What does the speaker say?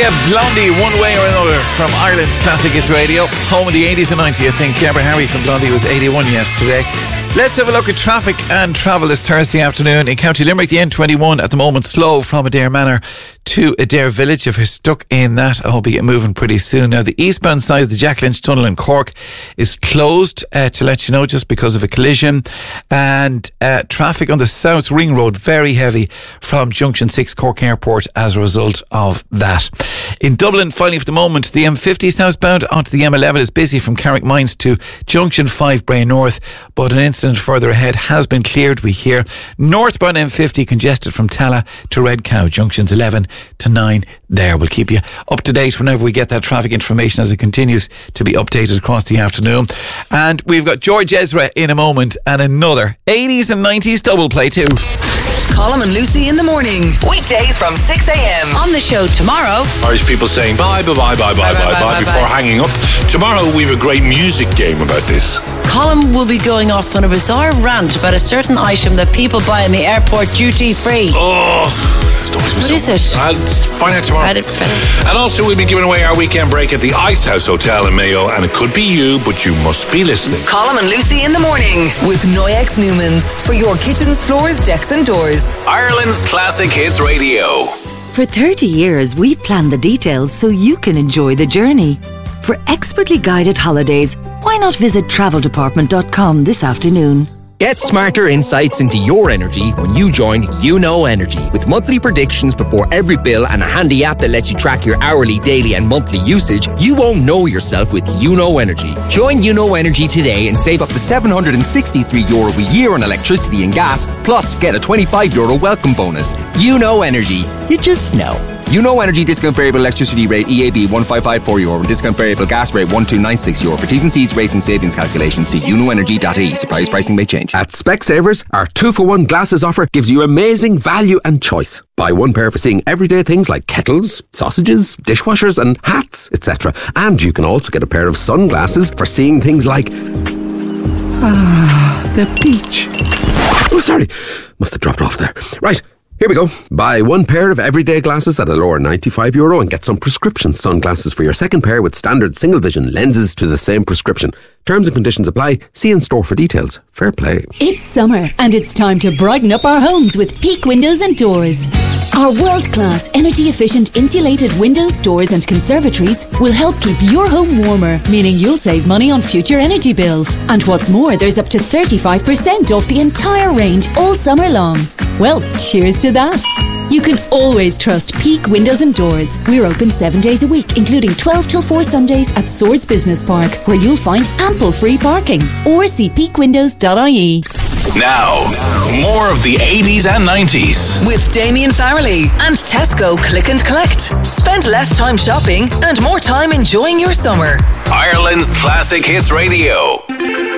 Blondie, One Way or Another, from Ireland's Classic Hits Radio, home of the 80s and 90s. I think Deborah Harry from Blondie was 81 yesterday. Let's have a look at traffic and travel this Thursday afternoon. In County Limerick, the N21 at the moment slow from Adair Manor to Adair Village. If you're stuck in that, albeit moving pretty soon. Now, the eastbound side of the Jack Lynch Tunnel in Cork is closed, to let you know, just because of a collision. And traffic on the South Ring Road, very heavy from Junction 6 Cork Airport as a result of that. In Dublin, finally for the moment, the M50 southbound onto the M11 is busy from Carrickmines to Junction 5 Bray North, but an incident further ahead has been cleared, we hear. Northbound M50 congested from Tala to Red Cow, Junctions 11 to 9 there. We'll keep you up to date whenever we get that traffic information as it continues to be updated across the afternoon. And we've got George Ezra in a moment and another 80s and 90s double play too. Colm and Lucy in the morning. Weekdays from 6 a.m. On the show tomorrow. Irish people saying bye before hanging up. Tomorrow we have a great music game about this. Colm will be going off on a bizarre rant about a certain item that people buy in the airport duty free. Oh, what is it? I'll find out tomorrow. And also we'll be giving away our weekend break at the Ice House Hotel in Mayo, and it could be you, but you must be listening. Colm and Lucy in the morning with Noyex Newmans for your kitchens, floors, decks and doors. Ireland's Classic Hits Radio. For 30 years, we've planned the details so you can enjoy the journey. For expertly guided holidays, why not visit traveldepartment.com this afternoon? Get smarter insights into your energy when you join YouKnow Energy. With monthly predictions before every bill and a handy app that lets you track your hourly, daily and monthly usage, you won't know yourself with YouKnow Energy. Join YouKnow Energy today and save up to €763 a year on electricity and gas, plus get a €25 welcome bonus. YouKnow Energy. You just know. YouKnow Energy discount variable electricity rate EAB €1554 and discount variable gas rate €1296. For T's and C's rates and savings calculations, see youknowenergy.ie. Surprise pricing may change. At Specsavers, our 2-for-1 glasses offer gives you amazing value and choice. Buy one pair for seeing everyday things like kettles, sausages, dishwashers and hats, etc. And you can also get a pair of sunglasses for seeing things like the beach. Oh, sorry. Must have dropped off there. Right. Here we go. Buy one pair of everyday glasses at a lower €95 and get some prescription sunglasses for your second pair with standard single vision lenses to the same prescription. Terms and conditions apply. See in store for details. Fair play. It's summer and it's time to brighten up our homes with Peak Windows and Doors. Our world-class, energy-efficient insulated windows, doors and conservatories will help keep your home warmer, meaning you'll save money on future energy bills. And what's more, there's up to 35% off the entire range all summer long. Well, cheers to that. You can always trust Peak Windows and Doors. We're open 7 days a week, including 12 till 4 Sundays at Swords Business Park, where you'll find ample free parking. Or see peakwindows.ie. Now, more of the 80s and 90s. With Damien Farrelly and Tesco Click and Collect. Spend less time shopping and more time enjoying your summer. Ireland's Classic Hits Radio.